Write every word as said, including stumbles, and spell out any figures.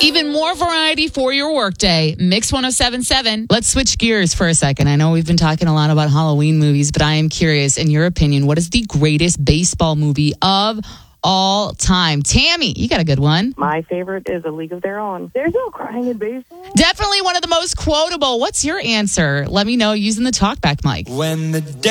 Even more variety for your workday. Mix one oh seven point seven. Let's switch gears for a second. I know we've been talking a lot about Halloween movies, but I am curious, in your opinion, what is the greatest baseball movie of all time? Tammy, you got a good one. My favorite is A League of Their Own. There's no crying in baseball. Definitely one of the most quotable. What's your answer? Let me know using the talkback mic. When the